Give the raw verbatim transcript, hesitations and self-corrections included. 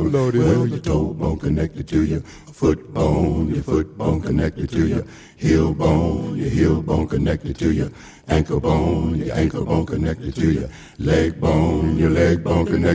Lordy. Well, your toe bone connected to your foot bone, your foot bone connected to your heel bone, your heel bone connected to your ankle bone, your ankle bone connected to your leg bone, your leg bone connected